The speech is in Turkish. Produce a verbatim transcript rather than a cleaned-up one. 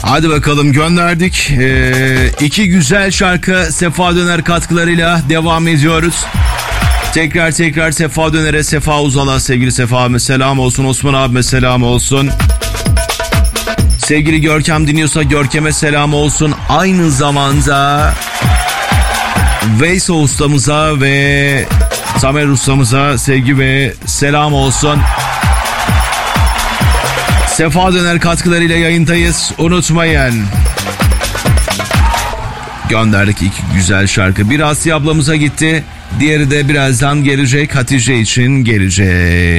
Hadi bakalım, gönderdik. Ee, iki güzel şarkı Sefa Döner katkılarıyla devam ediyoruz. Tekrar tekrar Sefa Döner'e, Sefa Uzal'a, sevgili Sefa abime selam olsun. Osman abime selam olsun. Sevgili Görkem dinliyorsa Görkem'e selam olsun. Aynı zamanda Veyso ustamıza ve Tamer ustamıza sevgi ve selam olsun. Sefa Döner katkılarıyla yayındayız. Unutmayın. Gönderdik iki güzel şarkı. Bir Asya ablamıza gitti. Diğeri de birazdan gelecek. Hatice için gelecek.